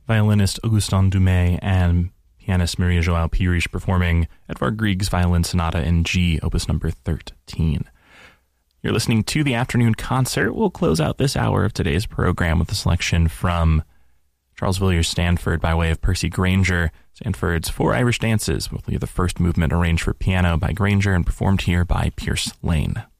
violinist Augustin Dumay and pianist Maria João Pires performing Edvard Grieg's Violin Sonata in G, opus number 13. You're listening to the Afternoon Concert. We'll close out this hour of today's program with a selection from Charles Villiers Stanford by way of Percy Grainger. Stanford's Four Irish Dances, with the first movement arranged for piano by Grainger and performed here by Pierce Lane.